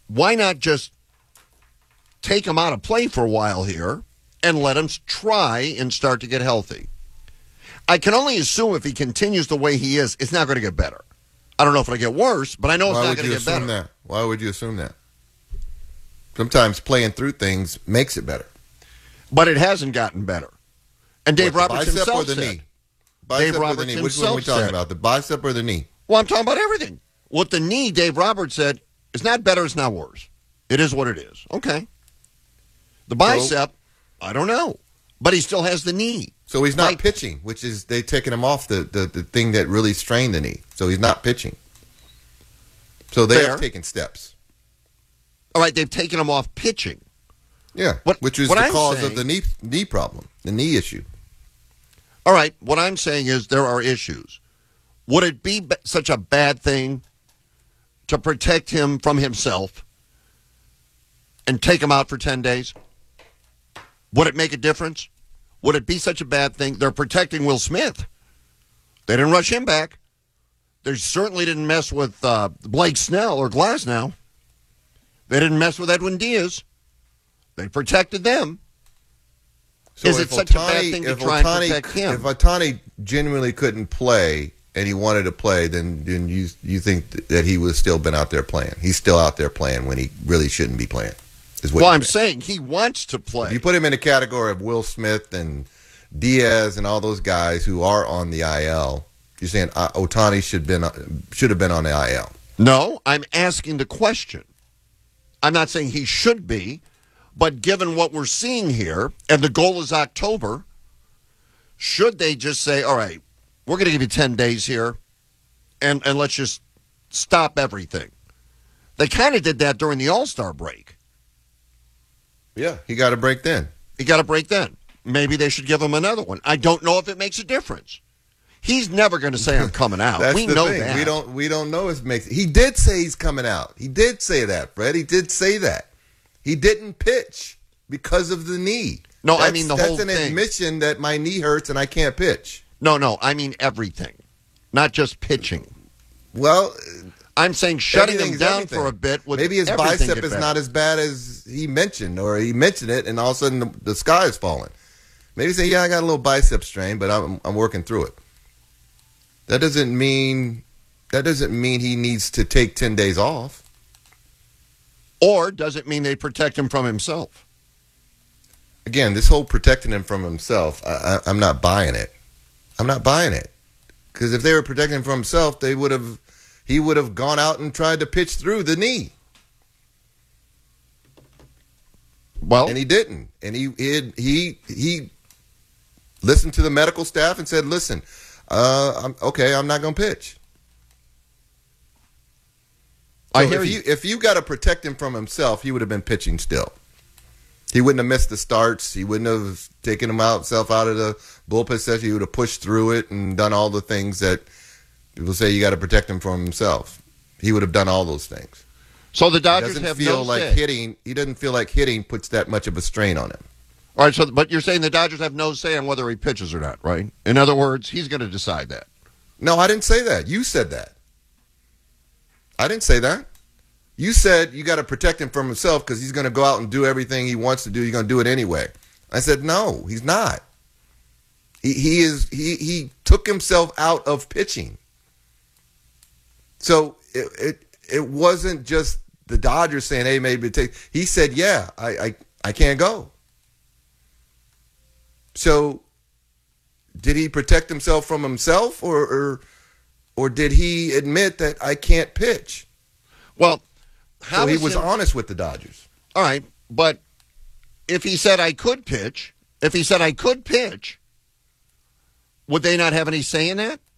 why not just take him out of play for a while here and let him try and start to get healthy? I can only assume if he continues the way he is, it's not going to get better. I don't know if it'll get worse, but I know it's not going to get better. That? Why would you assume that? Sometimes playing through things makes it better. But it hasn't gotten better. And Dave Roberts himself himself or the said. knee? Bicep Dave or Roberts the knee? Which one are we talking about? The bicep or the knee? Well, I'm talking about everything. With the knee, Dave Roberts said, it's not better, it's not worse. It is what it is. Okay. The bicep, I don't know. But he still has the knee. So he's not pitching, which is they've taken him off the thing that really strained the knee. So he's not pitching. So they have taken steps. All right, they've taken him off pitching. Yeah, which is the cause of the knee problem, the knee issue. All right, what I'm saying is there are issues. Would it be such a bad thing to protect him from himself and take him out for 10 days? Would it make a difference? Would it be such a bad thing? They're protecting Will Smith. They didn't rush him back. They certainly didn't mess with Blake Snell or Glasnow. They didn't mess with Edwin Diaz. They protected them. So is it such a bad thing to try and protect him? If Ohtani genuinely couldn't play and he wanted to play, then you think that he would have still been out there playing. He's still out there playing when he really shouldn't be playing. Well, I'm saying he wants to play. If you put him in the category of Will Smith and Diaz and all those guys who are on the IL, you're saying Ohtani should have been on the IL. No, I'm asking the question. I'm not saying he should be, but given what we're seeing here, and the goal is October, should they just say, all right, we're going to give you 10 days here, and let's just stop everything? They kind of did that during the All-Star break. Yeah, he got a break then. Maybe they should give him another one. I don't know if it makes a difference. He's never going to say I'm coming out. That's we the know thing. that. We don't know if it makes. He did say he's coming out. He did say that, Fred. He did say that. He didn't pitch because of the knee. No, I mean the whole thing. That's an admission that my knee hurts and I can't pitch. No, I mean everything, not just pitching. Well, I'm saying shutting him down for a bit. Maybe his bicep is not as bad as he mentioned, or he mentioned it, and all of a sudden the sky is falling. Maybe say, yeah, I got a little bicep strain, but I'm working through it. That doesn't mean he needs to take 10 days off. Or does it mean they protect him from himself? Again, this whole protecting him from himself, I'm not buying it. I'm not buying it. Because if they were protecting him from himself, he would have gone out and tried to pitch through the knee. Well, and he didn't. And he listened to the medical staff and said, listen, I'm not going to pitch. So I hear you. If you got to protect him from himself, he would have been pitching still. He wouldn't have missed the starts. He wouldn't have taken himself out of the bullpen session. He would have pushed through it and done all the things that people say you got to protect him from himself. He would have done all those things. So the Dodgers have no say. He doesn't feel like hitting puts that much of a strain on him. All right, but you're saying the Dodgers have no say on whether he pitches or not, right? In other words, he's going to decide that. No, I didn't say that. You said that. I didn't say that. You said you got to protect him from himself because he's going to go out and do everything he wants to do. You're going to do it anyway. I said, no, he's not. He took himself out of pitching. So it wasn't just the Dodgers saying, hey, maybe take. He said, yeah, I can't go. So did he protect himself from himself or did he admit that I can't pitch? Well, so he was honest with the Dodgers. All right, but if he said I could pitch, would they not have any say in that?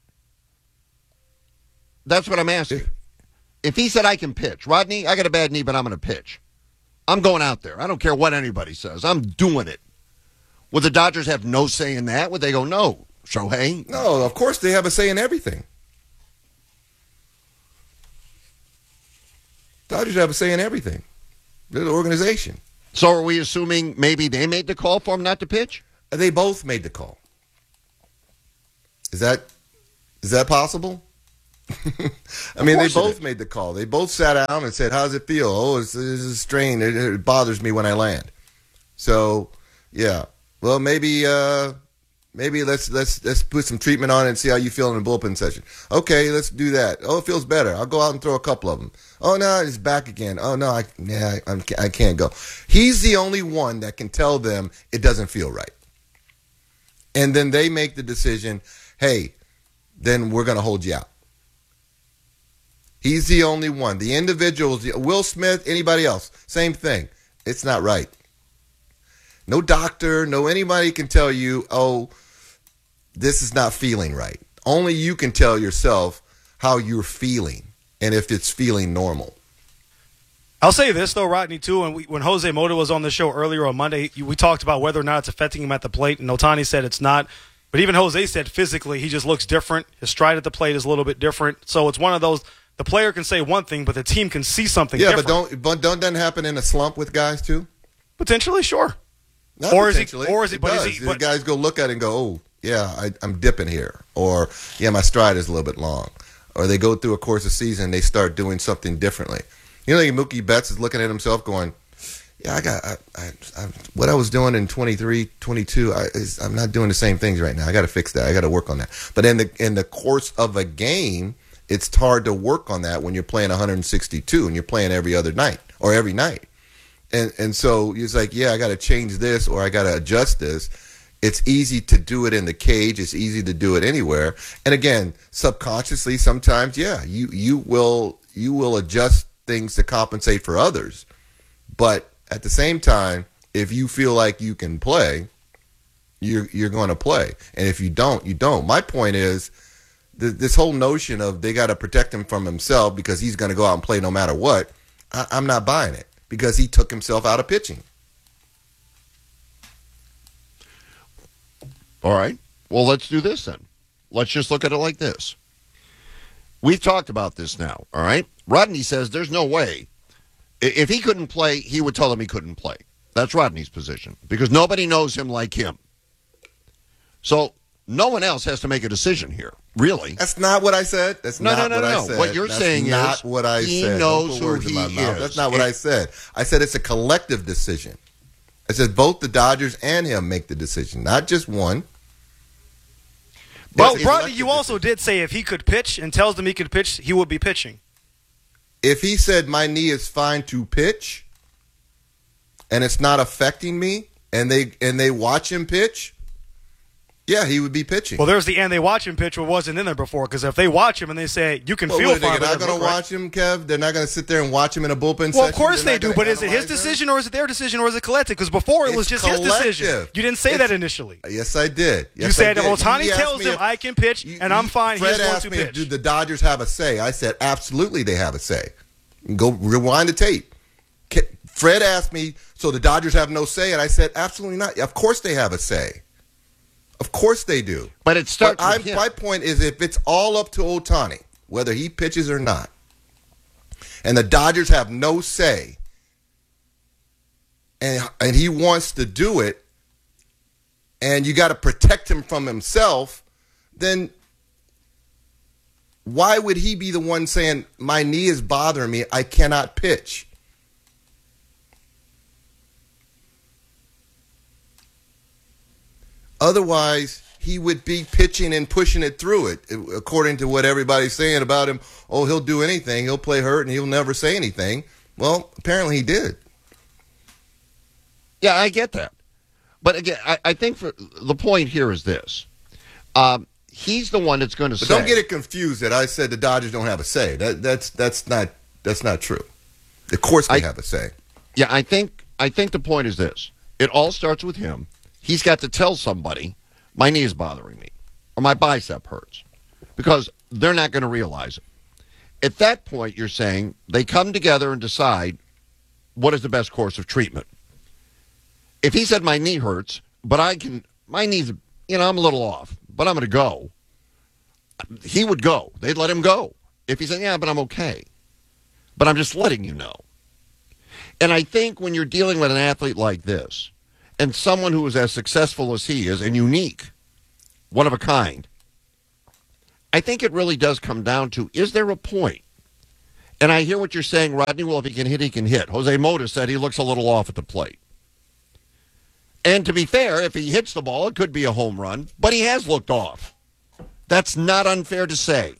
That's what I'm asking. If he said I can pitch, Rodney, I got a bad knee, but I'm going to pitch. I'm going out there. I don't care what anybody says. I'm doing it. Would the Dodgers have no say in that? Would they go, no, Shohei? No, of course they have a say in everything. Dodgers have a say in everything. They're the organization. So are we assuming maybe they made the call for him not to pitch? They both made the call. Is that possible? I mean, they course it both is. made the call. They both sat down and said, "How's it feel?" "Oh, it's a strain. It bothers me when I land." So, yeah. Well, maybe let's put some treatment on it and see how you feel in the bullpen session. Okay, let's do that. Oh, it feels better. I'll go out and throw a couple of them. Oh no, it's back again. Oh no, I can't go. He's the only one that can tell them it doesn't feel right, and then they make the decision. Hey, then we're going to hold you out. He's the only one. The individuals, Will Smith, anybody else, same thing. It's not right. No doctor, no anybody can tell you, oh, this is not feeling right. Only you can tell yourself how you're feeling and if it's feeling normal. I'll say this, though, Rodney, too. When Jose Mota was on the show earlier on Monday, we talked about whether or not it's affecting him at the plate, and Ohtani said it's not. But even Jose said physically he just looks different. His stride at the plate is a little bit different. So it's one of those, the player can say one thing, but the team can see something different. But don't that happen in a slump with guys, too? Potentially, sure. Not Or potentially. The guys go look at it and go, oh, yeah, I'm dipping here. Or, yeah, my stride is a little bit long. Or they go through a course of season and they start doing something differently. You know, like Mookie Betts is looking at himself going, yeah, what I was doing in 23, 22, I'm not doing the same things right now. I got to fix that. I got to work on that. But in the course of a game, it's hard to work on that when you're playing 162 and you're playing every other night or every night. And so it's like, yeah, I got to change this or I got to adjust this. It's easy to do it in the cage. It's easy to do it anywhere. And again, subconsciously, sometimes, yeah, you will adjust things to compensate for others. But at the same time, if you feel like you can play, you're going to play. And if you don't, you don't. My point is this whole notion of they got to protect him from himself because he's going to go out and play no matter what. I'm not buying it. Because he took himself out of pitching. All right. Well, let's do this then. Let's just look at it like this. We've talked about this now, all right? Rodney says there's no way. If he couldn't play, he would tell them he couldn't play. That's Rodney's position because nobody knows him like him. So no one else has to make a decision here, really. That's not what I said. That's not what I said. What you're saying is not what I he said. knows Don't put who words in he my mouth. is. That's not what I said. I said it's a collective decision. I said both the Dodgers and him make the decision, not just one. Well, It's a Rodney, collective you also decision. did say if he could pitch and tells them he could pitch, he would be pitching. If he said my knee is fine to pitch and it's not affecting me and they watch him pitch, yeah, he would be pitching. Well, there's the and they watch him pitch what wasn't in there before, because if they watch him and they say, you can feel fine. They're not going to watch him, Kev? They're not going to sit there and watch him in a bullpen session? Well, of course They're they not do, gonna but is it his analyze him? decision or is it their decision or is it collective? Because before it was It's just his decision. collective. You didn't say that initially. Yes, I did. You Yes, said I if did. Ohtani He asked tells me him if- I can pitch and I'm fine, Fred he's going asked to me, pitch. do the Dodgers have a say? I said, absolutely they have a say. Go rewind the tape. Fred asked me, so the Dodgers have no say? And I said, absolutely not. Of course they have a say. Of course they do. But it starts with him. My point is if it's all up to Ohtani, whether he pitches or not, and the Dodgers have no say, and he wants to do it, and you got to protect him from himself, then why would he be the one saying, my knee is bothering me, I cannot pitch? Otherwise, he would be pitching and pushing it through it, according to what everybody's saying about him. Oh, he'll do anything. He'll play hurt and he'll never say anything. Well, apparently he did. Yeah, I get that. But again, I think for the point here is this. He's the one that's going to But say. don't get it confused that I said the Dodgers don't have a say. That's not true. Of course they have a say. Yeah, I think the point is this. It all starts with him. He's got to tell somebody, my knee is bothering me, or my bicep hurts, because they're not going to realize it. At that point, you're saying they come together and decide what is the best course of treatment. If he said my knee hurts, but my knee's, I'm a little off, but I'm going to go, he would go. They'd let him go. If he said, yeah, but I'm okay, but I'm just letting you know. And I think when you're dealing with an athlete like this, and someone who is as successful as he is and unique, one of a kind, I think it really does come down to, is there a point? And I hear what you're saying, Rodney. Well, if he can hit, he can hit. Jose Mota said he looks a little off at the plate. And to be fair, if he hits the ball, it could be a home run, but he has looked off. That's not unfair to say.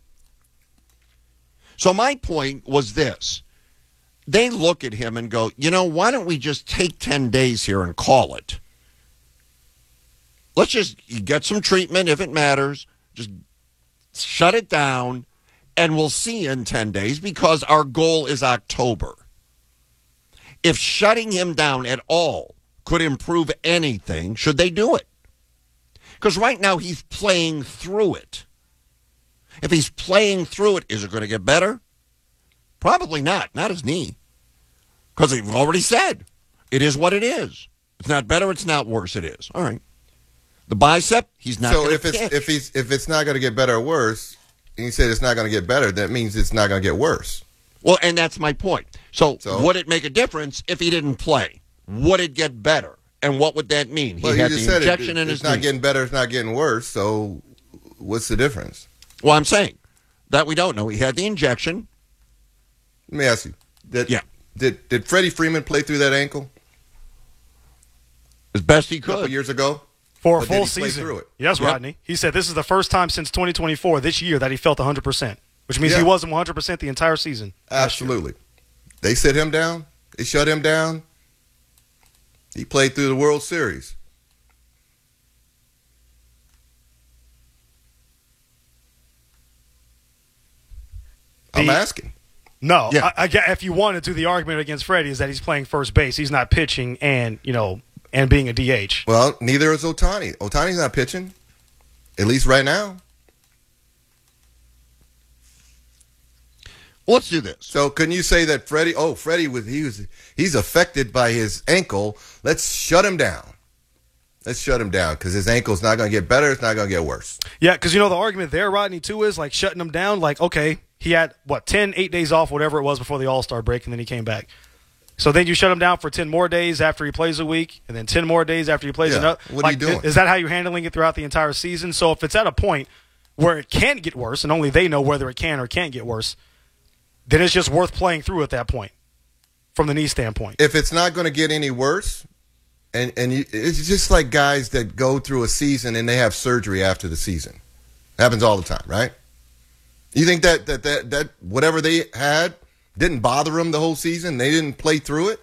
So my point was this. They look at him and go, why don't we just take 10 days here and call it? Let's just get some treatment if it matters. Just shut it down, and we'll see in 10 days because our goal is October. If shutting him down at all could improve anything, should they do it? Because right now he's playing through it. If he's playing through it, is it going to get better? Probably not. Not his knee. Because they've already said it is what it is. It's not better, it's not worse, it is. All right. The bicep, he's not going to if it's not going to get better or worse, and you said it's not going to get better, that means it's not going to get worse. Well, and that's my point. So would it make a difference if he didn't play? Would it get better? And what would that mean? He had the injection in his knee. It's not getting better, it's not getting worse, so what's the difference? Well, I'm saying that we don't know. He had the injection. Let me ask you. Did Freddie Freeman play through that ankle? As best he A couple could. years ago? For a Or did full he play season. through it? Yes, Yep. Rodney. He said this is the first time since 2024, this year, that he felt 100%, which means he wasn't 100% the entire season. Absolutely. They sit him down. They shut him down. He played through the World Series. I'm asking. No, Yeah. if you want to do the argument against Freddie is that he's playing first base, he's not pitching and being a DH. Well, neither is Ohtani. Ohtani's not pitching, at least right now. Well, let's do this. So couldn't you say that Freddie he's affected by his ankle. Let's shut him down. Let's shut him down because his ankle's not going to get better. It's not going to get worse. Yeah, because the argument there, Rodney, too, is like shutting him down. Like, okay, he had 8 days off, whatever it was before the All-Star break, and then he came back. So then you shut him down for 10 more days after he plays a week, and then 10 more days after he plays another. What are you doing? Is that how you're handling it throughout the entire season? So if it's at a point where it can get worse, and only they know whether it can or can't get worse, then it's just worth playing through at that point from the knee standpoint. If it's not going to get any worse, it's just like guys that go through a season and they have surgery after the season. It happens all the time, right? You think that whatever they had didn't bother them the whole season? They didn't play through it?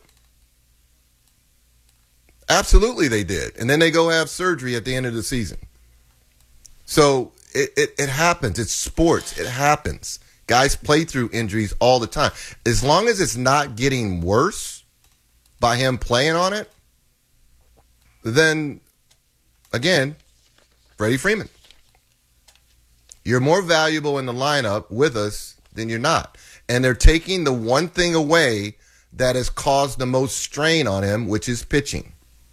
Absolutely they did. And then they go have surgery at the end of the season. So it happens. It's sports. It happens. Guys play through injuries all the time. As long as it's not getting worse by him playing on it, then, again, Freddie Freeman. You're more valuable in the lineup with us than you're not. And they're taking the one thing away that has caused the most strain on him, which is pitching.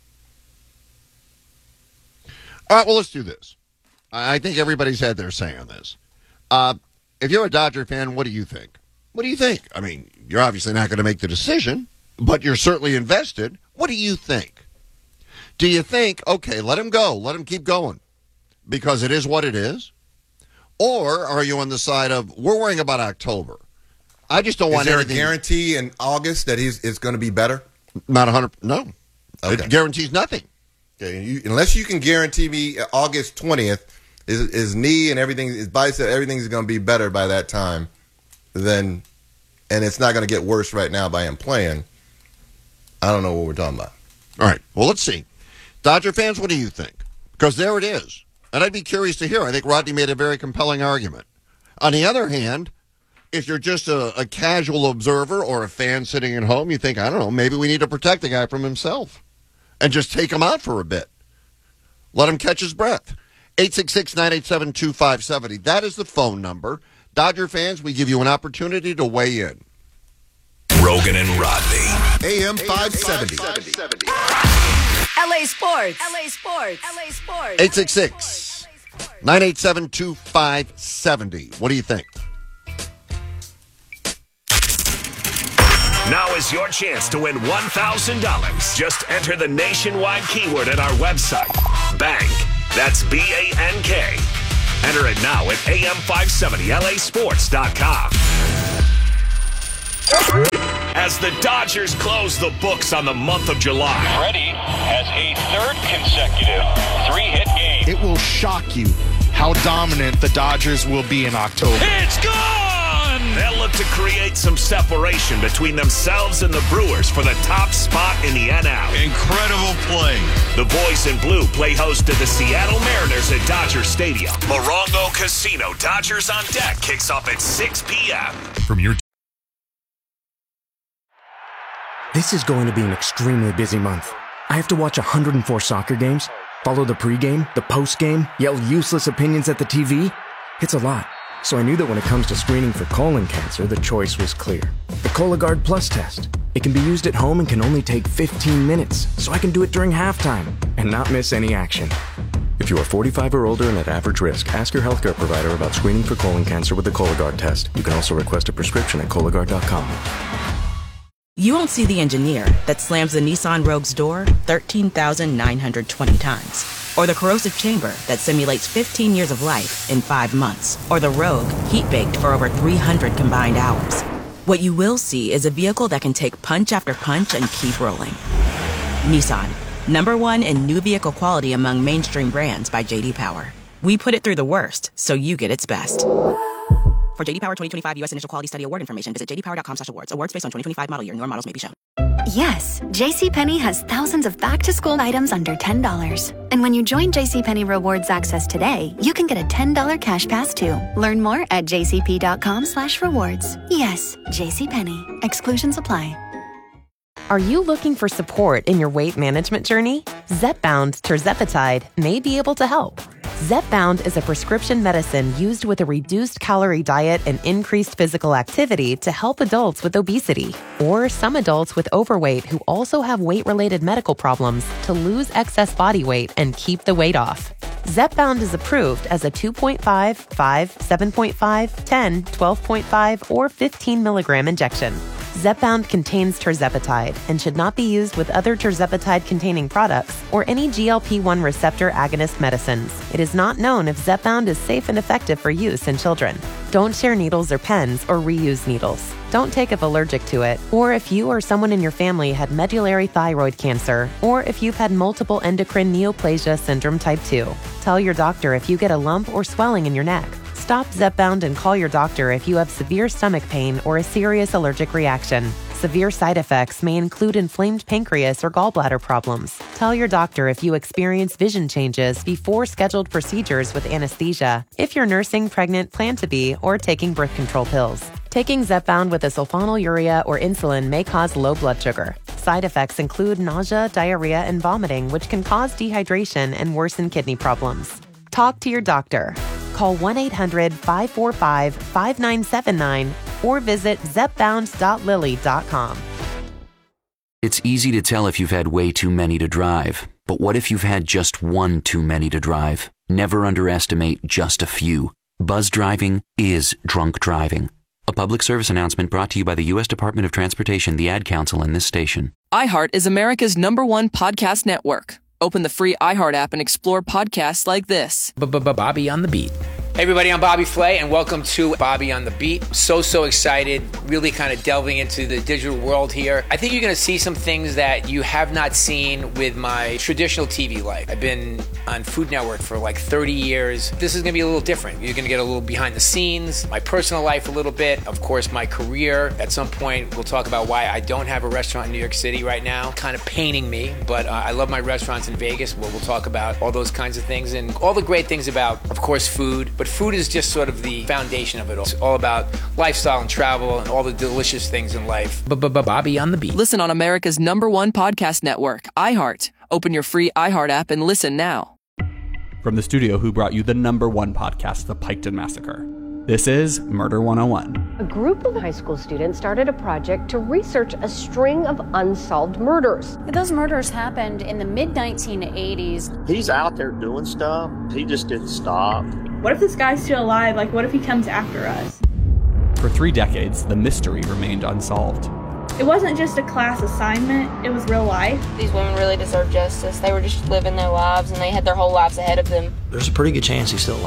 All right, well, let's do this. I think everybody's had their say on this. If you're a Dodger fan, what do you think? What do you think? I mean, you're obviously not going to make the decision, but you're certainly invested. What do you think? Do you think, okay, let him go, let him keep going, because it is what it is? Or are you on the side of, we're worrying about October? I just don't want anything. anything. Is there a guarantee in August that it's going to be better? Not 100. No. Okay. It guarantees nothing. Okay. Unless you can guarantee me August 20th, his knee and everything, his bicep, everything's going to be better by that time, then, and it's not going to get worse right now by him playing, I don't know what we're talking about. All right. Well, let's see. Dodger fans, what do you think? Because there it is. And I'd be curious to hear. I think Rodney made a very compelling argument. On the other hand, if you're just a casual observer or a fan sitting at home, you think, I don't know, maybe we need to protect the guy from himself and just take him out for a bit. Let him catch his breath. 866-987-2570. That is the phone number. Dodger fans, we give you an opportunity to weigh in. Rogan and Rodney. AM 570. LA Sports. LA Sports. LA Sports. 866-987-2570. What do you think? Now is your chance to win $1,000. Just enter the nationwide keyword at our website. Bank. That's BANK. Enter it now at am570lasports.com. As the Dodgers close the books on the month of July. Freddie has a third consecutive 3-hit game. It will shock you how dominant the Dodgers will be in October. It's gone! They'll look to create some separation between themselves and the Brewers for the top spot in the NL. Incredible play. The boys in blue play host to the Seattle Mariners at Dodger Stadium. Morongo Casino Dodgers on Deck kicks off at 6 p.m. From your This is going to be an extremely busy month. I have to watch 104 soccer games, follow the pregame, the postgame, yell useless opinions at the TV. It's a lot. So I knew that when it comes to screening for colon cancer, the choice was clear. The Cologuard Plus test. It can be used at home and can only take 15 minutes, so I can do it during halftime and not miss any action. If you are 45 or older and at average risk, ask your healthcare provider about screening for colon cancer with the Cologuard test. You can also request a prescription at Cologuard.com. You won't see the engineer that slams the Nissan Rogue's door 13,920 times. Or the corrosive chamber that simulates 15 years of life in 5 months. Or the Rogue heat-baked for over 300 combined hours. What you will see is a vehicle that can take punch after punch and keep rolling. Nissan, #1 in new vehicle quality among mainstream brands by J.D. Power. We put it through the worst, so you get its best. For J.D. Power 2025 U.S. Initial Quality Study Award information, visit jdpower.com/awards. Awards based on 2025 model year. Newer models may be shown. Yes, JCPenney has thousands of back-to-school items under $10. And when you join JCPenney Rewards Access today, you can get a $10 cash pass too. Learn more at jcp.com/rewards. Yes, JCPenney. Exclusions apply. Are you looking for support in your weight management journey? Zepbound tirzepatide may be able to help. Zepbound is a prescription medicine used with a reduced calorie diet and increased physical activity to help adults with obesity or some adults with overweight who also have weight-related medical problems to lose excess body weight and keep the weight off. Zepbound is approved as a 2.5, 5, 7.5, 10, 12.5, or 15 milligram injection. Zepbound contains tirzepatide and should not be used with other tirzepatide-containing products or any GLP-1 receptor agonist medicines. It is not known if Zepbound is safe and effective for use in children. Don't share needles or pens or reuse needles. Don't take if allergic to it, or if you or someone in your family had medullary thyroid cancer, or if you've had multiple endocrine neoplasia syndrome type 2. Tell your doctor if you get a lump or swelling in your neck. Stop Zepbound and call your doctor if you have severe stomach pain or a serious allergic reaction. Severe side effects may include inflamed pancreas or gallbladder problems. Tell your doctor if you experience vision changes before scheduled procedures with anesthesia, if you're nursing, pregnant, plan to be, or taking birth control pills. Taking Zepbound with a sulfonylurea or insulin may cause low blood sugar. Side effects include nausea, diarrhea, and vomiting, which can cause dehydration and worsen kidney problems. Talk to your doctor. Call 1-800-545-5979 or visit zepbound.lilly.com. It's easy to tell if you've had way too many to drive. But what if you've had just one too many to drive? Never underestimate just a few. Buzz driving is drunk driving. A public service announcement brought to you by the U.S. Department of Transportation, the Ad Council, and this station. iHeart is America's #1 podcast network. Open the free iHeart app and explore podcasts like this. Bobby on the Beat. Hey everybody, I'm Bobby Flay, and welcome to Bobby on the Beat. So excited, really kind of delving into the digital world here. I think you're going to see some things that you have not seen with my traditional TV life. I've been on Food Network for like 30 years. This is going to be a little different. You're going to get a little behind the scenes, my personal life a little bit, of course my career. At some point, we'll talk about why I don't have a restaurant in New York City right now. Kind of paining me, but I love my restaurants in Vegas. We'll talk about all those kinds of things and all the great things about, of course, food. But food is just sort of the foundation of it all. It's all about lifestyle and travel and all the delicious things in life. Bobby on the Beat. Listen on America's #1 podcast network, iHeart. Open your free iHeart app and listen now. From the studio who brought you the #1 podcast, The Piketon Massacre. This is Murder 101. A group of high school students started a project to research a string of unsolved murders. Those murders happened in the mid-1980s. He's out there doing stuff. He just didn't stop. What if this guy's still alive? Like, what if he comes after us? For 3 decades, the mystery remained unsolved. It wasn't just a class assignment, it was real life. These women really deserve justice. They were just living their lives and they had their whole lives ahead of them. There's a pretty good chance he's still alive.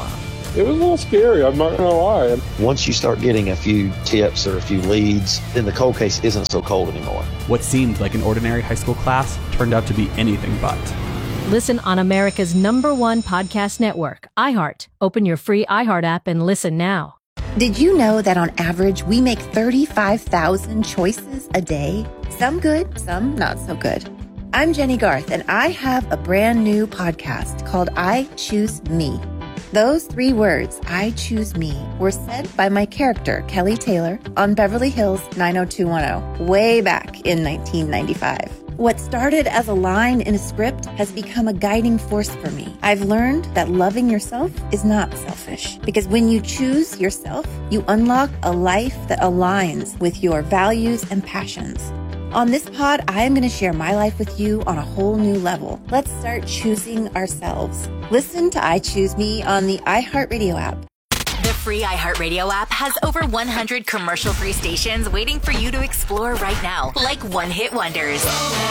It was a little scary, I'm not going to lie. Once you start getting a few tips or a few leads, then the cold case isn't so cold anymore. What seemed like an ordinary high school class turned out to be anything but. Listen on America's #1 podcast network, iHeart. Open your free iHeart app and listen now. Did you know that on average, we make 35,000 choices a day? Some good, some not so good. I'm Jenny Garth, and I have a brand new podcast called I Choose Me. Those 3 words, I choose me, were said by my character, Kelly Taylor, on Beverly Hills 90210, way back in 1995. What started as a line in a script has become a guiding force for me. I've learned that loving yourself is not selfish, because when you choose yourself, you unlock a life that aligns with your values and passions. On this pod, I am going to share my life with you on a whole new level. Let's start choosing ourselves. Listen to I Choose Me on the iHeartRadio app. The free iHeartRadio app has over 100 commercial-free stations waiting for you to explore right now, like one-hit wonders.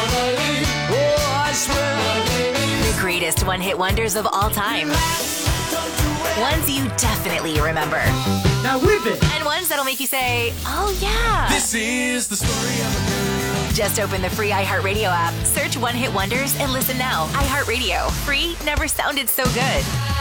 The greatest one-hit wonders of all time. Ones you definitely remember. Now whip it! And ones that'll make you say, oh yeah. This is the story of a girl. Just open the free iHeartRadio app, search One Hit Wonders, and listen now. iHeartRadio. Free never sounded so good.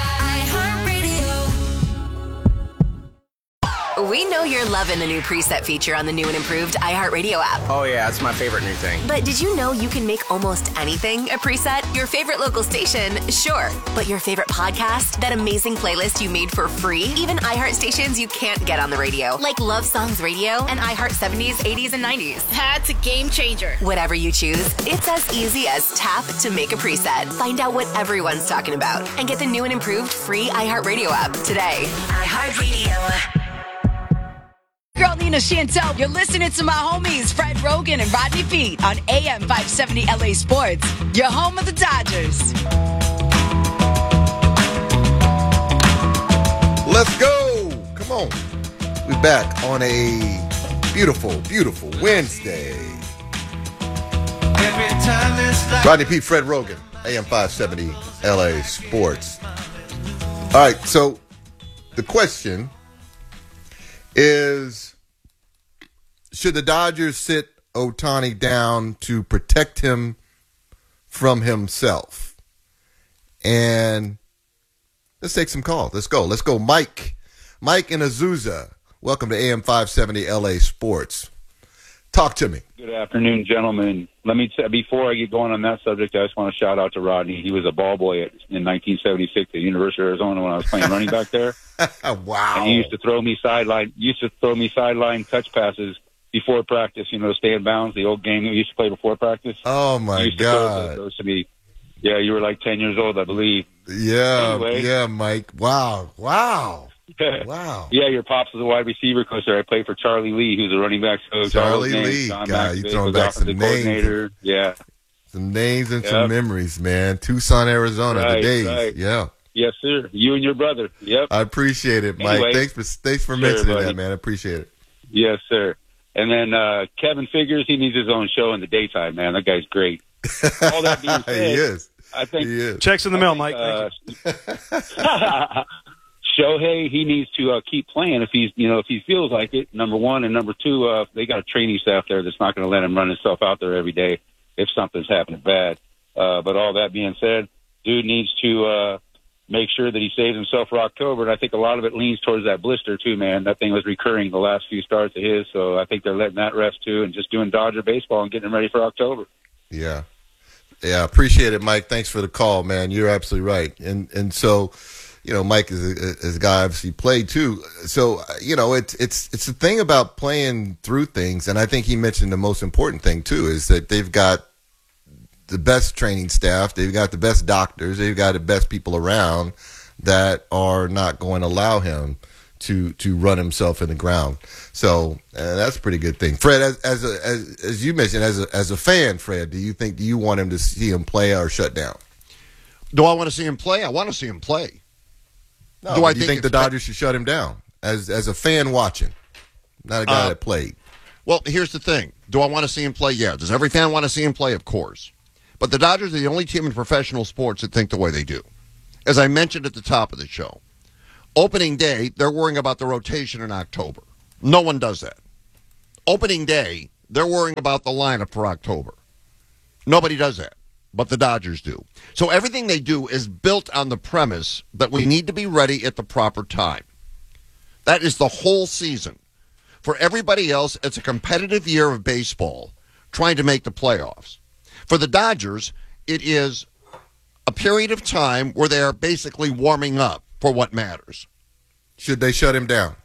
We know you're loving the new preset feature on the new and improved iHeartRadio app. Oh yeah, that's my favorite new thing. But did you know you can make almost anything a preset? Your favorite local station, sure. But your favorite podcast? That amazing playlist you made for free? Even iHeart stations you can't get on the radio, like Love Songs Radio and iHeart 70s, 80s, and 90s. That's a game changer. Whatever you choose, it's as easy as tap to make a preset. Find out what everyone's talking about and get the new and improved free iHeartRadio app today. iHeartRadio. Girl Nina Chantel, you're listening to my homies Fred Rogan and Rodney Peete on AM 570 LA Sports. Your home of the Dodgers. Let's go. Come on. We're back on a beautiful, beautiful Wednesday. Rodney Peete, Fred Rogan, AM 570 LA Sports. All right, so the question is, should the Dodgers sit Ohtani down to protect him from himself? And let's take some calls. Let's go. Let's go. Mike in Azusa. Welcome to AM 570 LA Sports. Talk to me. Good afternoon, gentlemen. Let me before I get going on that subject, I just want to shout out to Rodney. He was a ball boy in 1976 at University of Arizona when I was playing running back there. Wow! And he used to throw me sideline. Touch passes before practice. You know, stay in bounds. The old game we used to play before practice. Oh my God! Those to me. Yeah, you were like 10 years old, I believe. Yeah, anyway. Yeah, Mike. Wow. Wow. Yeah, your pops was a wide receiver coach there. I played for Charlie Lee, who's a running back coach. Charlie Lee, guy, you throwing back some names. Yeah, some names and some memories, man. Tucson, Arizona, the days. Right. Yeah. Yes, sir. You and your brother. Yep. I appreciate it, Mike. Anyway, thanks for mentioning that, man. I appreciate it. Yes, sir. And then Kevin Figures, he needs his own show in the daytime, man. That guy's great. All that being said, he is. I think he is. Checks in the mail, Mike. Shohei, he needs to keep playing if he feels like it. Number one, and number two, they got a training staff there that's not going to let him run himself out there every day if something's happening bad. But all that being said, dude needs to make sure that he saves himself for October. And I think a lot of it leans towards that blister too, man. That thing was recurring the last few starts of his, so I think they're letting that rest too and just doing Dodger baseball and getting him ready for October. Yeah. Yeah, appreciate it, Mike. Thanks for the call, man. You're absolutely right. And so, you know, Mike is a guy obviously played too. So, you know, it's the thing about playing through things, and I think he mentioned the most important thing too is that they've got the best training staff, they've got the best doctors, they've got the best people around that are not going to allow him to run himself in the ground. So that's a pretty good thing. Fred, as you mentioned, as a fan, Fred, do you want him to see him play or shut down? Do I want to see him play? I want to see him play. No, do you think the Dodgers should shut him down as a fan watching, not a guy that played? Well, here's the thing. Do I want to see him play? Yeah. Does every fan want to see him play? Of course. But the Dodgers are the only team in professional sports that think the way they do. As I mentioned at the top of the show, Opening day, they're worrying about the rotation in October. No one does that. Opening day, they're worrying about the lineup for October. Nobody does that, but the Dodgers do. So everything they do is built on the premise that we need to be ready at the proper time. That is the whole season. For everybody else, it's a competitive year of baseball trying to make the playoffs. For the Dodgers, it is a period of time where they are basically warming up for what matters. Should they shut him down?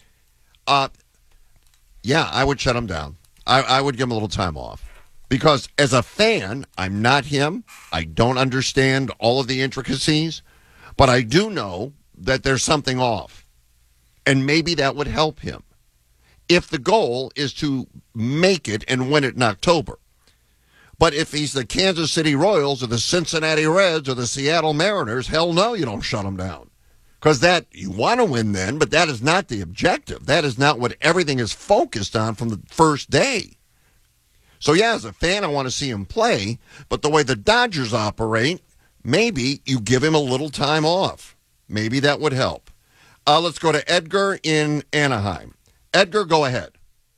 Yeah, I would shut him down. I would give him a little time off. Because as a fan, I'm not him. I don't understand all of the intricacies. But I do know that there's something off. And maybe that would help him. If the goal is to make it and win it in October. But if he's the Kansas City Royals or the Cincinnati Reds or the Seattle Mariners, hell no, you don't shut them down. Because that, you want to win then, but that is not the objective. That is not what everything is focused on from the first day. So yeah, as a fan, I want to see him play, but the way the Dodgers operate, maybe you give him a little time off. Maybe that would help. Let's go to Edgar in Anaheim. Edgar, go ahead.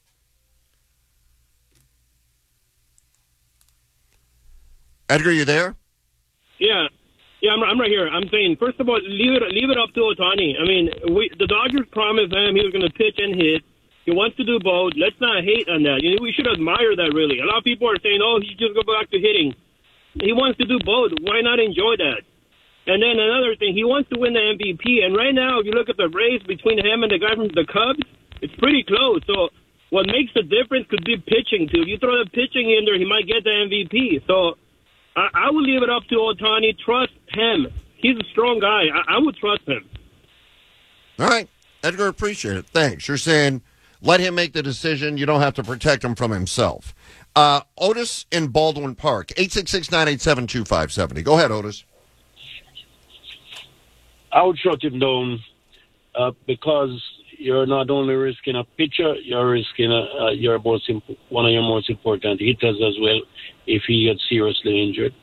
Edgar, you there? Yeah, I'm right here. I'm saying, first of all, leave it up to Ohtani. I mean, the Dodgers promised him he was going to pitch and hit. He wants to do both. Let's not hate on that. You know, we should admire that, really. A lot of people are saying, oh, he should just go back to hitting. He wants to do both. Why not enjoy that? And then another thing, he wants to win the MVP. And right now, if you look at the race between him and the guy from the Cubs, it's pretty close. So what makes the difference could be pitching, too. If you throw the pitching in there, he might get the MVP. So I would leave it up to Ohtani. Trust him. He's a strong guy. I would trust him. All right. Edgar, appreciate it. Thanks. You're saying let him make the decision. You don't have to protect him from himself. Otis in Baldwin Park, 866-987-2570. Go ahead, Otis. I would shut him down because you're not only risking a pitcher, you're risking one of your most important hitters as well if he gets seriously injured.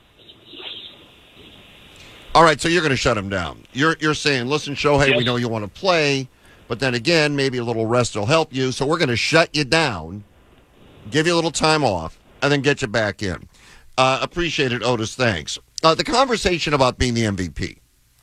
All right, so you're going to shut him down. You're saying, listen, Shohei, we know you want to play, but then again, maybe a little rest will help you, so we're going to shut you down, give you a little time off, and then get you back in. Appreciate it, Otis. Thanks. The conversation about being the MVP.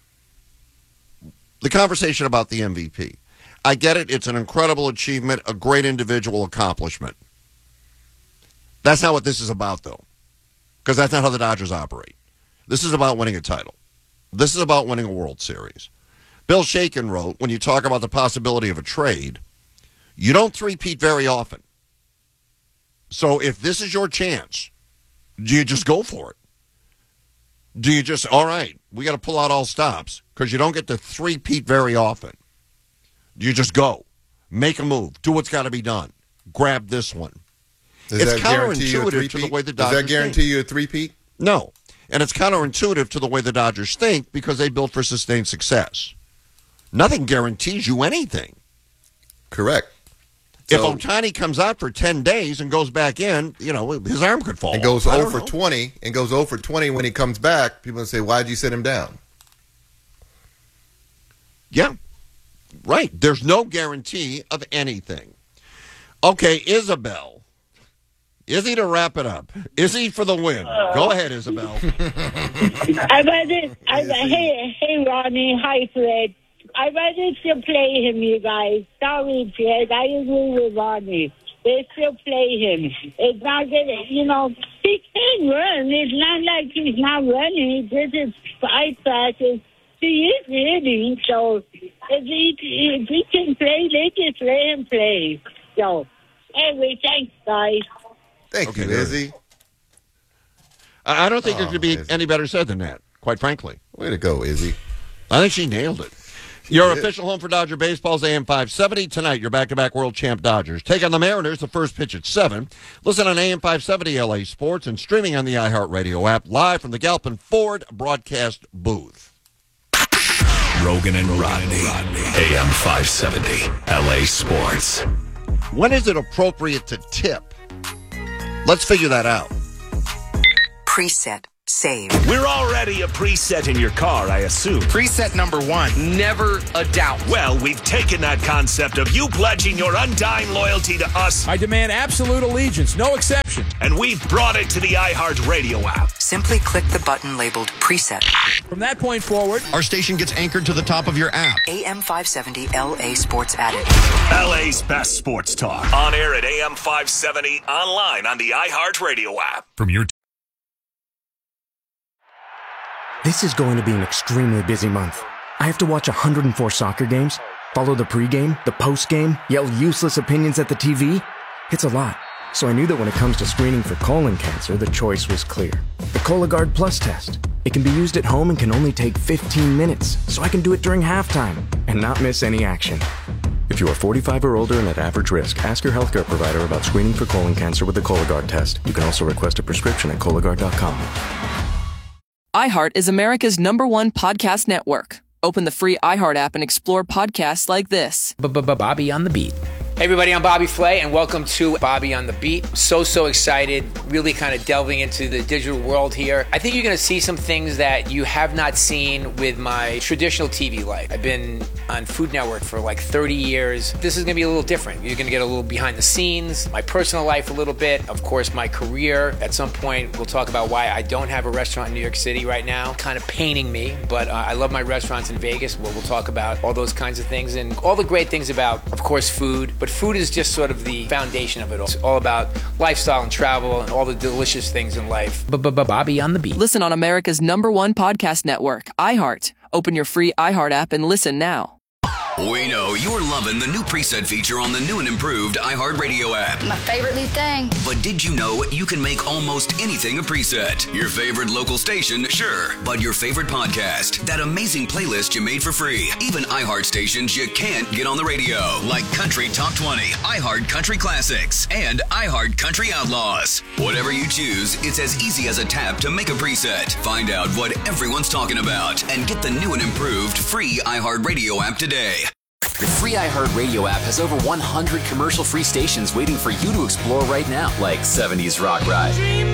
I get it. It's an incredible achievement, a great individual accomplishment. That's not what this is about, though, because that's not how the Dodgers operate. This is about winning a title. This is about winning a World Series. Bill Shakin wrote, when you talk about the possibility of a trade, you don't three-peat very often. So if this is your chance, do you just go for it? Do you just, all right, we got to pull out all stops because you don't get to three-peat very often. Do you just go, make a move, do what's got to be done, grab this one? It's counterintuitive to the way the Dodgers think. Does that guarantee you a three-peat? No. And it's counterintuitive to the way the Dodgers think because they built for sustained success. Nothing guarantees you anything. Correct. If Ohtani comes out for 10 days and goes back in, his arm could fall. And goes 0 for 20, and goes 0 for 20 when he comes back, people will say, why'd you sit him down? Yeah. Right. There's no guarantee of anything. Okay, Isabel. Izzy to wrap it up. Izzy for the win. Go ahead, Isabel. Hey, Ronnie. Hi, Fred. I'd rather still play him, you guys. Sorry, Fred. I agree with Ronnie. They still play him. It's not that, he can run. It's not like he's not running. He did his 5 practice. He is hitting, so if he can play, they just let him play. So, anyway, thanks, guys. Thank you, Izzy. I don't think it could be any better said than that, quite frankly. Way to go, Izzy. I think she nailed it. Your official home for Dodger Baseball's AM 570. Tonight, your back-to-back world champ Dodgers take on the Mariners, the first pitch at 7. Listen on AM 570 LA Sports and streaming on the iHeartRadio app, live from the Galpin Ford broadcast booth. Rogan and Rodney, AM 570 LA Sports. When is it appropriate to tip? Let's figure that out. Preset save. We're already a preset in your car, I assume. Preset number 1, never a doubt. Well, we've taken that concept of you pledging your undying loyalty to us. I demand absolute allegiance, no exception. And we've brought it to the iHeartRadio app. Simply click the button labeled Preset. From that point forward, our station gets anchored to the top of your app. AM 570 LA Sports added. LA's best sports talk. On air at AM 570, online on the iHeartRadio app. From your This is going to be an extremely busy month. I have to watch 104 soccer games, follow the pregame, the postgame, yell useless opinions at the TV. It's a lot. So I knew that when it comes to screening for colon cancer, the choice was clear. The Cologuard Plus test. It can be used at home and can only take 15 minutes, so I can do it during halftime and not miss any action. If you are 45 or older and at average risk, ask your healthcare provider about screening for colon cancer with the Cologuard test. You can also request a prescription at Cologuard.com. iHeart is America's #1 podcast network. Open the free iHeart app and explore podcasts like this. Bobby on the Beat. Hey everybody, I'm Bobby Flay and welcome to Bobby on the Beat. So excited, really kind of delving into the digital world here. I think you're going to see some things that you have not seen with my traditional TV life. I've been on Food Network for like 30 years. This is going to be a little different. You're going to get a little behind the scenes, my personal life a little bit, of course my career. At some point we'll talk about why I don't have a restaurant in New York City right now, kind of paining me, but I love my restaurants in Vegas. We'll talk about all those kinds of things and all the great things about, of course, food. But food is just sort of the foundation of it all. It's all about lifestyle and travel and all the delicious things in life. Bobby on the Beat. Listen on America's #1 podcast network, iHeart. Open your free iHeart app and listen now. We know you're loving the new preset feature on the new and improved iHeartRadio app. My favorite new thing. But did you know you can make almost anything a preset? Your favorite local station, sure. But your favorite podcast, that amazing playlist you made for free. Even iHeart stations you can't get on the radio, like Country Top 20, iHeart Country Classics, and iHeart Country Outlaws. Whatever you choose, it's as easy as a tap to make a preset. Find out what everyone's talking about and get the new and improved free iHeartRadio app today. The free iHeartRadio app has over 100 commercial-free stations waiting for you to explore right now, like 70s Rock Ride,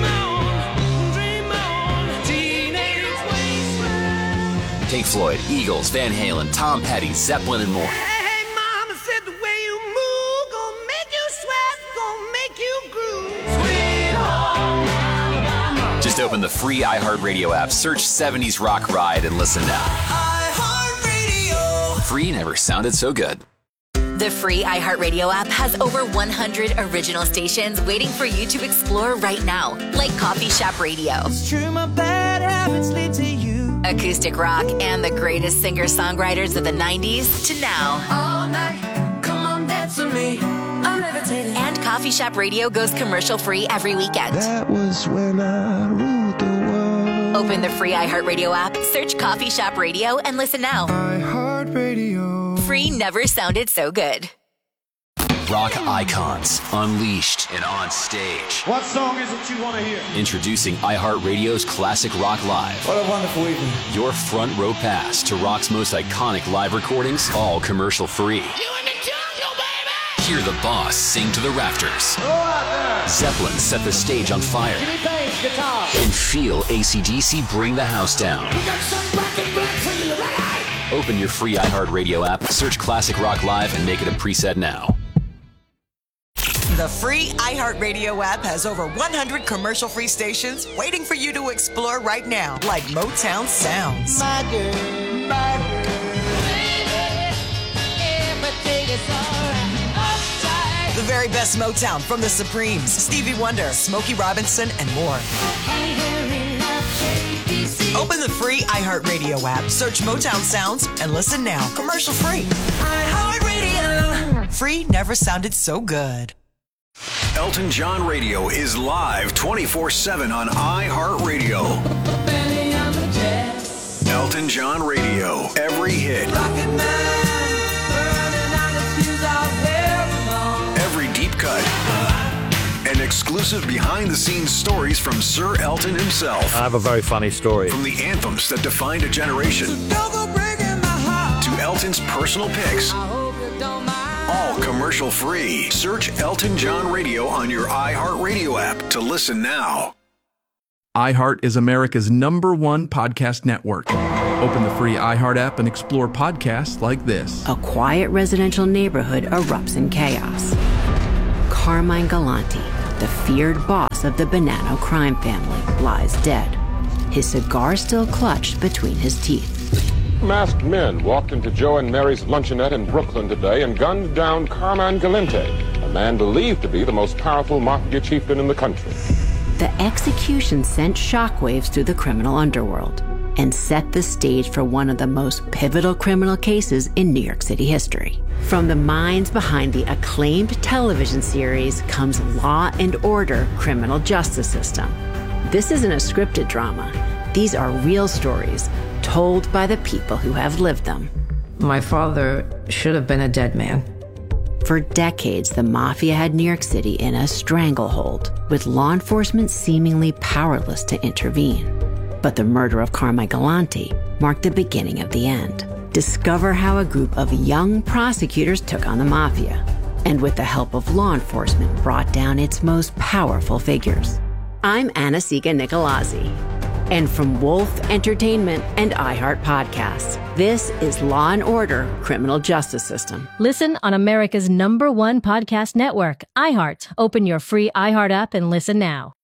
Pink Floyd, Eagles, Van Halen, Tom Petty, Zeppelin, and more. Hey, mama said the way you move gonna make you sweat, gonna make you groove. Sweet home Alabama. Just open the free iHeartRadio app, search 70s Rock Ride, and listen now. Free never sounded so good. The free iHeartRadio app has over 100 original stations waiting for you to explore right now, like Coffee Shop Radio, It's true, my bad habits lead to you. acoustic rock, and the greatest singer-songwriters of the 90s to now. All night, come on, dance with me. I'm levitating. And Coffee Shop Radio goes commercial-free every weekend. That was when I ruled the world. Open the free iHeartRadio app, search Coffee Shop Radio, and listen now. iHeartRadio. Free never sounded so good. Rock icons, unleashed and on stage. What song is it you want to hear? Introducing iHeartRadio's Classic Rock Live. What a wonderful evening. Your front row pass to rock's most iconic live recordings, all commercial free. You in the jungle, baby! Hear the boss sing to the rafters. Go out there! Zeppelin set the stage on fire. Jimmy Page, guitar. And feel AC/DC bring the house down. We got some black and black for you, right? Open your free iHeartRadio app, search Classic Rock Live, and make it a preset now. The free iHeartRadio app has over 100 commercial-free stations waiting for you to explore right now, like Motown Sounds. My girl, baby, everything is alright. Upside. The very best Motown from the Supremes, Stevie Wonder, Smokey Robinson, and more. Open the free iHeartRadio app, search Motown Sounds, and listen now. Commercial-free. iHeartRadio. Free never sounded so good. Elton John Radio is live 24/7 on iHeartRadio. Elton John Radio, every hit. Every deep cut. And exclusive behind-the-scenes stories from Sir Elton himself. I have a very funny story. From the anthems that defined a generation to Elton's personal picks. All commercial free. Search Elton John Radio on your iHeartRadio app to listen now. iHeart is America's #1 podcast network. Open the free iHeart app and explore podcasts like this. A quiet residential neighborhood erupts in chaos. Carmine Galante, the feared boss of the Bonanno crime family, lies dead, his cigar still clutched between his teeth. Masked men walked into Joe and Mary's luncheonette in Brooklyn today and gunned down Carmine Galante, a man believed to be the most powerful mafia chieftain in the country. The execution sent shockwaves through the criminal underworld and set the stage for one of the most pivotal criminal cases in New York City history. From the minds behind the acclaimed television series comes Law and Order: Criminal Justice System. This isn't a scripted drama. These are real stories told by the people who have lived them. My father should have been a dead man. For decades, the mafia had New York City in a stranglehold, with law enforcement seemingly powerless to intervene. But the murder of Carmine Galante marked the beginning of the end. Discover how a group of young prosecutors took on the mafia, and with the help of law enforcement, brought down its most powerful figures. I'm Anasika Nicolazzi. And from Wolf Entertainment and iHeart Podcasts, this is Law & Order: Criminal Justice System. Listen on America's #1 podcast network, iHeart. Open your free iHeart app and listen now.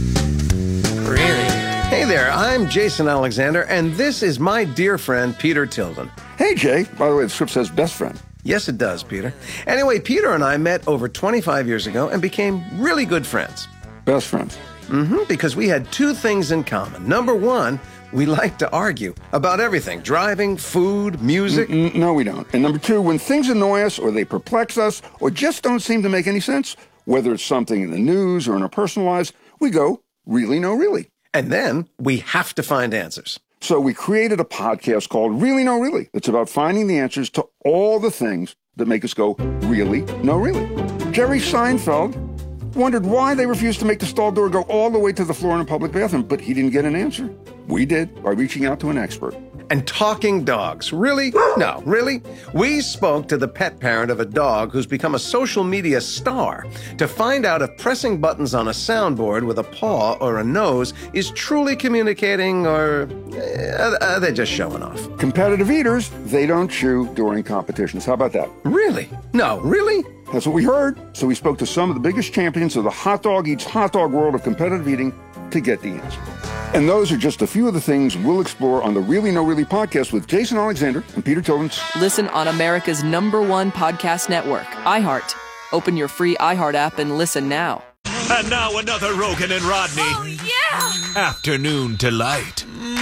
Really? Hey there, I'm Jason Alexander, and this is my dear friend, Peter Tilden. Hey, Jay. By the way, the script says best friend. Yes, it does, Peter. Anyway, Peter and I met over 25 years ago and became really good friends. Best friends. Because we had two things in common. Number one, we like to argue about everything. Driving, food, music. No, we don't. And number two, when things annoy us or they perplex us or just don't seem to make any sense, whether it's something in the news or in our personal lives, we go, really, no, really. And then we have to find answers. So we created a podcast called Really, No, Really. It's about finding the answers to all the things that make us go, really, no, really. Jerry Seinfeld wondered why they refused to make the stall door go all the way to the floor in a public bathroom, but he didn't get an answer. We did, by reaching out to an expert. And talking dogs. Really? No, really? We spoke to the pet parent of a dog who's become a social media star to find out if pressing buttons on a soundboard with a paw or a nose is truly communicating, or are they just showing off? Competitive eaters, they don't chew during competitions. How about that? Really? No, really? That's what we heard. So we spoke to some of the biggest champions of the hot dog eats hot dog world of competitive eating to get the answer. And those are just a few of the things we'll explore on the Really No Really podcast with Jason Alexander and Peter Tilden. Listen on America's #1 podcast network, iHeart. Open your free iHeart app and listen now. And now another Rogan and Rodney. Oh, yeah! Afternoon Delight.